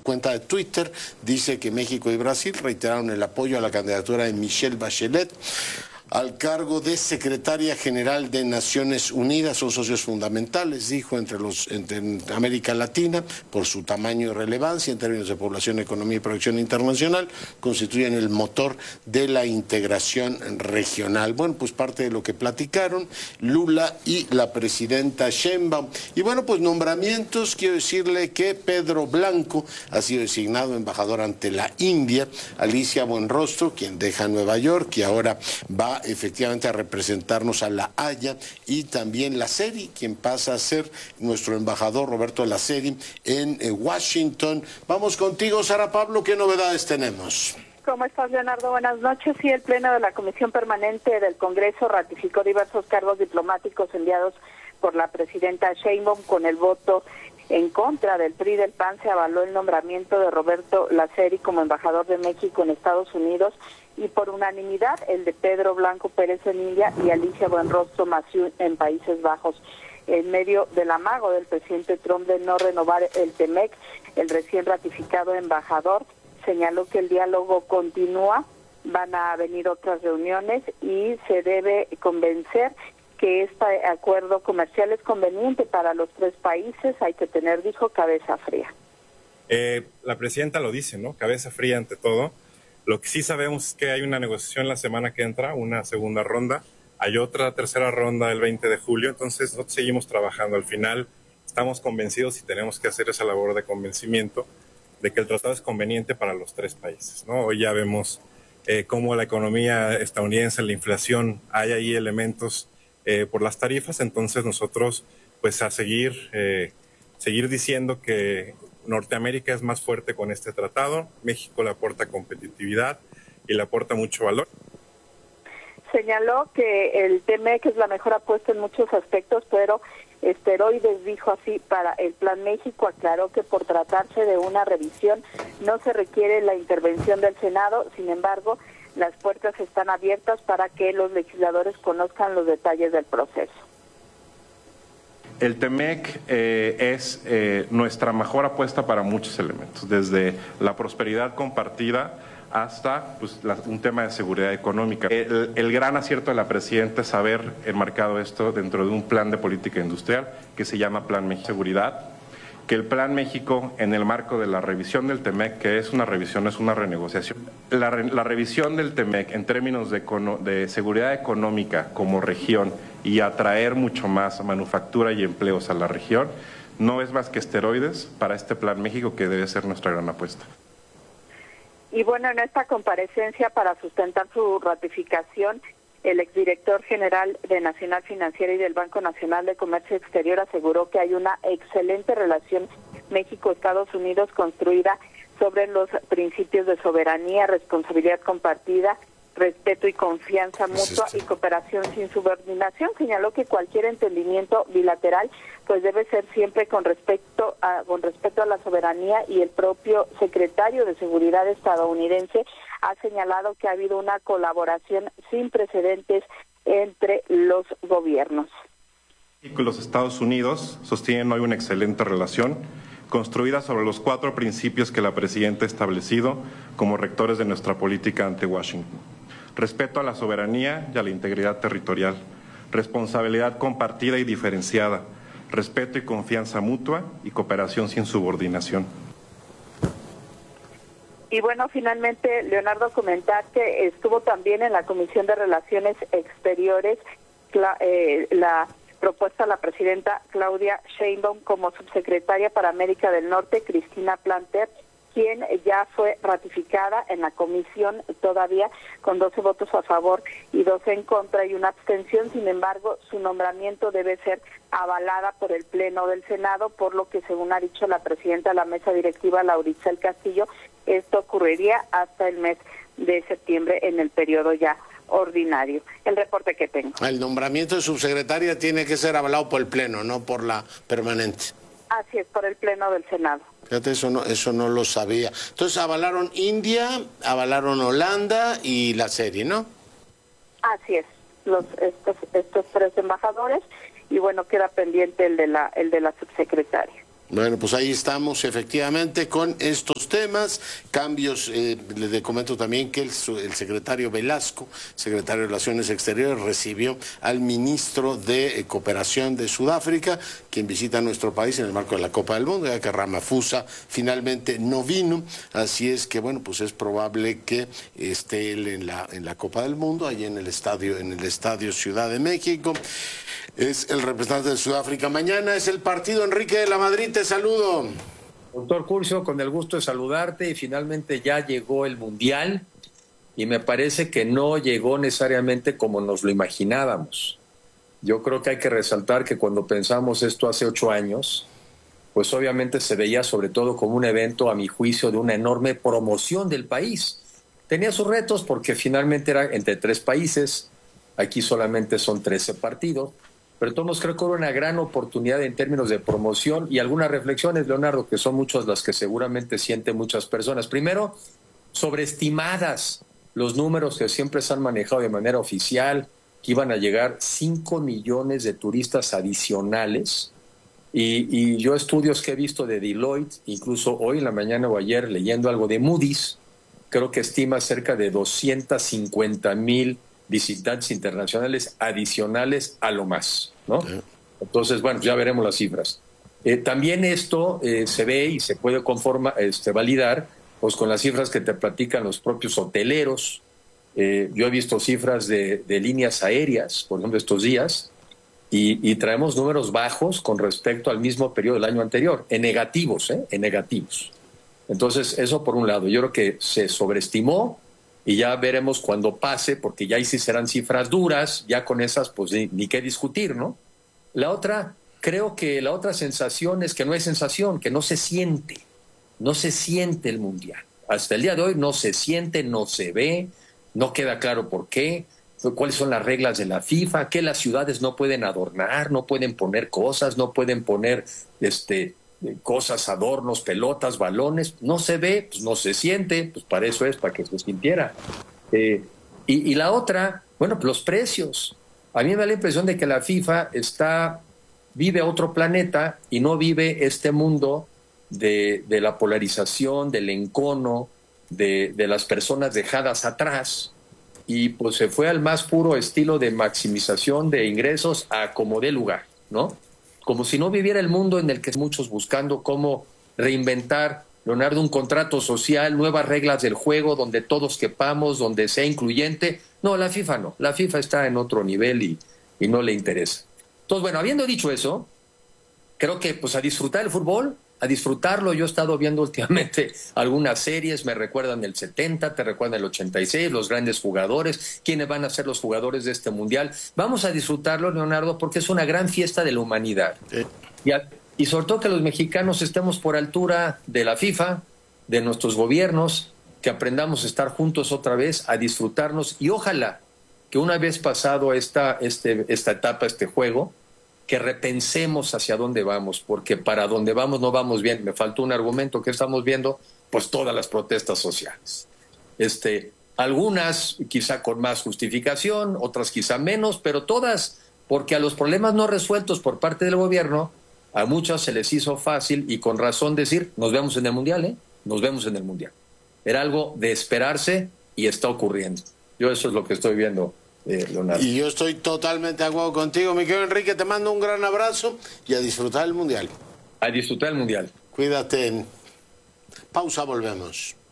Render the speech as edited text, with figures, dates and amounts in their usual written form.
cuenta de Twitter dice que México y Brasil reiteraron el apoyo a la candidatura de Michelle Bachelet al cargo de secretaria general de Naciones Unidas. Son socios fundamentales, dijo, entre América Latina, por su tamaño y relevancia en términos de población, economía y proyección internacional, constituyen el motor de la integración regional. Bueno, pues parte de lo que platicaron Lula y la presidenta Sheinbaum. Y bueno, pues nombramientos, quiero decirle que Pedro Blanco ha sido designado embajador ante la India, Alicia Buenrostro, quien deja Nueva York y ahora va efectivamente a representarnos a La Haya, y también Laceri, quien pasa a ser nuestro embajador, Roberto Laceri, en Washington. Vamos contigo, Sara Pablo, ¿qué novedades tenemos? ¿Cómo estás, Leonardo? Buenas noches. Sí, el Pleno de la Comisión Permanente del Congreso ratificó diversos cargos diplomáticos enviados por la presidenta Sheinbaum. Con el voto en contra del PRI y del PAN se avaló el nombramiento de Roberto Laceri como embajador de México en Estados Unidos, y por unanimidad el de Pedro Blanco Pérez en India y Alicia Buenrostro Massieu en Países Bajos. En medio del amago del presidente Trump de no renovar el TEMEC, el recién ratificado embajador señaló que el diálogo continúa, van a venir otras reuniones y se debe convencer que este acuerdo comercial es conveniente para los tres países. Hay que tener, dijo, cabeza fría. La presidenta lo dice, ¿no? Cabeza fría ante todo. Lo que sí sabemos es que hay una negociación la semana que entra, una segunda ronda. Hay otra tercera ronda el 20 de julio. Entonces nosotros seguimos trabajando. Al final estamos convencidos y tenemos que hacer esa labor de convencimiento de que el tratado es conveniente para los tres países, ¿no? Hoy ya vemos cómo la economía estadounidense, la inflación, hay ahí elementos por las tarifas. Entonces nosotros pues a seguir diciendo que Norteamérica es más fuerte con este tratado. México le aporta competitividad y le aporta mucho valor. Señaló que el TEMEC es la mejor apuesta en muchos aspectos, pero esteroides, dijo así, para el Plan México. Aclaró que por tratarse de una revisión no se requiere la intervención del Senado. Sin embargo, las puertas están abiertas para que los legisladores conozcan los detalles del proceso. El TEMEC es nuestra mejor apuesta para muchos elementos, desde la prosperidad compartida hasta pues, un tema de seguridad económica. El gran acierto de la presidenta es haber enmarcado esto dentro de un plan de política industrial que se llama Plan México Seguridad, que el Plan México, en el marco de la revisión del TEMEC, que es una revisión, es una renegociación, la revisión del TEMEC en términos de seguridad económica como región y atraer mucho más manufactura y empleos a la región, no es más que esteroides para este Plan México, que debe ser nuestra gran apuesta. Y bueno, en esta comparecencia para sustentar su ratificación, el exdirector general de Nacional Financiera y del Banco Nacional de Comercio Exterior aseguró que hay una excelente relación México-Estados Unidos construida sobre los principios de soberanía, responsabilidad compartida, respeto y confianza mutua y cooperación sin subordinación. Señaló que cualquier entendimiento bilateral pues debe ser siempre con respecto a la soberanía, y el propio secretario de Seguridad estadounidense ha señalado que ha habido una colaboración sin precedentes entre los gobiernos. Los Estados Unidos sostienen hoy una excelente relación construida sobre los 4 principios que la presidenta ha establecido como rectores de nuestra política ante Washington: respeto a la soberanía y a la integridad territorial, responsabilidad compartida y diferenciada, respeto y confianza mutua y cooperación sin subordinación. Y bueno, finalmente, Leonardo, comentar que estuvo también en la Comisión de Relaciones Exteriores la propuesta a la presidenta Claudia Sheinbaum como subsecretaria para América del Norte, Cristina Planter, quien ya fue ratificada en la comisión todavía con 12 votos a favor y 12 en contra y una abstención. Sin embargo, su nombramiento debe ser avalada por el Pleno del Senado, por lo que, según ha dicho la presidenta de la mesa directiva, Lauritzel Castillo, esto ocurriría hasta el mes de septiembre, en el periodo ya ordinario. El reporte que tengo. El nombramiento de subsecretaria tiene que ser avalado por el Pleno, no por la permanente. Así es, por el Pleno del Senado. Fíjate, eso no lo sabía. Entonces avalaron India, avalaron Holanda y la serie, ¿no? Así es, estos 3 embajadores, y bueno, queda pendiente el de la subsecretaria. Bueno, pues ahí estamos efectivamente con estos temas, cambios. Le comento también que el secretario Velasco, secretario de Relaciones Exteriores, recibió al ministro de Cooperación de Sudáfrica, quien visita nuestro país en el marco de la Copa del Mundo, ya que Ramaphosa finalmente no vino, así es que bueno, pues es probable que esté él en la Copa del Mundo, allí en el estadio Ciudad de México. Es el representante de Sudáfrica. Mañana es el partido. Enrique de la Madrid, te saludo. Doctor Curcio, con el gusto de saludarte, y finalmente ya llegó el Mundial y me parece que no llegó necesariamente como nos lo imaginábamos. Yo creo que hay que resaltar que cuando pensamos esto hace 8 años, pues obviamente se veía sobre todo como un evento, a mi juicio, de una enorme promoción del país. Tenía sus retos porque finalmente era entre 3 países, aquí solamente son 13 partidos, pero todos creo que era una gran oportunidad en términos de promoción y algunas reflexiones, Leonardo, que son muchas las que seguramente sienten muchas personas. Primero, sobreestimadas los números que siempre se han manejado de manera oficial, que iban a llegar 5 millones de turistas adicionales. Y yo estudios que he visto de Deloitte, incluso hoy en la mañana o ayer leyendo algo de Moody's, creo que estima cerca de 250,000 visitantes internacionales adicionales a lo más, ¿no? Entonces, bueno, ya veremos las cifras. También esto se ve y se puede validar pues con las cifras que te platican los propios hoteleros. Yo he visto cifras de líneas aéreas, por ejemplo, estos días, y traemos números bajos con respecto al mismo periodo del año anterior, en negativos. Entonces, eso por un lado. Yo creo que se sobreestimó, y ya veremos cuando pase, porque ya ahí sí serán cifras duras, ya con esas pues ni qué discutir, ¿no? Creo que la otra sensación es que no hay sensación, que no se siente el Mundial. Hasta el día de hoy no se siente, no se ve, no queda claro por qué, cuáles son las reglas de la FIFA, que las ciudades no pueden adornar, no pueden poner cosas, no pueden poner cosas, adornos, pelotas, balones, no se ve, pues no se siente, pues para eso es, para que se sintiera. Y la otra, bueno, pues los precios. A mí me da la impresión de que la FIFA vive otro planeta y no vive este mundo de la polarización, del encono, de las personas dejadas atrás, y pues se fue al más puro estilo de maximización de ingresos a como dé lugar, ¿no? Como si no viviera el mundo en el que muchos buscando cómo reinventar, Leonardo, un contrato social, nuevas reglas del juego, donde todos quepamos, donde sea incluyente. No, la FIFA no. La FIFA está en otro nivel y no le interesa. Entonces, bueno, habiendo dicho eso, creo que pues a disfrutar el fútbol, a disfrutarlo. Yo he estado viendo últimamente algunas series, me recuerdan el 70, te recuerdan el 86, los grandes jugadores, quiénes van a ser los jugadores de este Mundial. Vamos a disfrutarlo, Leonardo, porque es una gran fiesta de la humanidad. Y sobre todo que los mexicanos estemos por altura de la FIFA, de nuestros gobiernos, que aprendamos a estar juntos otra vez, a disfrutarnos, y ojalá que una vez pasado esta etapa, este juego, que repensemos hacia dónde vamos, porque para dónde vamos no vamos bien. Me faltó un argumento que estamos viendo, pues todas las protestas sociales. Algunas quizá con más justificación, otras quizá menos, pero todas, porque a los problemas no resueltos por parte del gobierno, a muchas se les hizo fácil y con razón decir, nos vemos en el Mundial, nos vemos en el Mundial. Era algo de esperarse y está ocurriendo. Yo eso es lo que estoy viendo, Leonardo. Y yo estoy totalmente de acuerdo contigo, mi querido Enrique. Te mando un gran abrazo y a disfrutar el Mundial. A disfrutar el Mundial. Cuídate. Pausa, volvemos.